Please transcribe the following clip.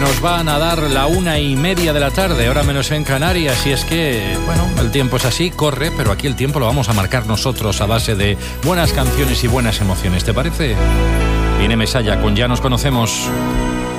nos van a dar la 1:30 de la tarde, hora menos en Canarias. Y es que, bueno, el tiempo es así, corre, pero aquí el tiempo lo vamos a marcar nosotros a base de buenas canciones y buenas emociones. ¿Te parece? Viene Mesalla con Ya nos conocemos.